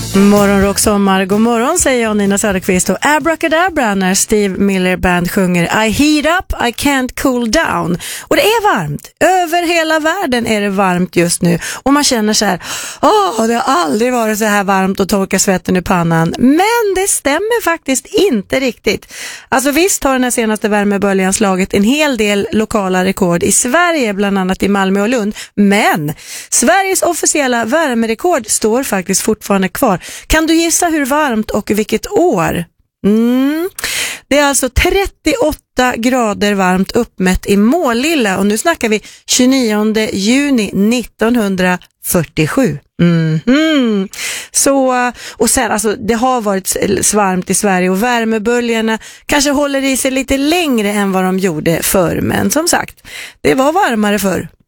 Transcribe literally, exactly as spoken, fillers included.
Morgonrock sommar, god morgon säger jag Nina Söderqvist och Abracadabra när Steve Miller Band sjunger I heat up, I can't cool down. Och det är varmt, över hela världen är det varmt just nu och man känner så här, åh det har aldrig varit så här varmt och torka svetten i pannan. Men det stämmer faktiskt inte riktigt. Alltså visst har den här senaste värmeböljan slagit en hel del lokala rekord i Sverige, bland annat i Malmö och Lund. Men Sveriges officiella värmerekord står faktiskt fortfarande kvar. Kan du gissa hur varmt och vilket år? Mm. Det är alltså trettioåtta grader varmt uppmätt i Målilla och nu snackar vi tjugonionde juni nittonhundrafyrtiosju. Mm-hmm. Så, och sen alltså det har varit varmt i Sverige och värmeböljarna kanske håller i sig lite längre än vad de gjorde förr, men som sagt, det var varmare förr.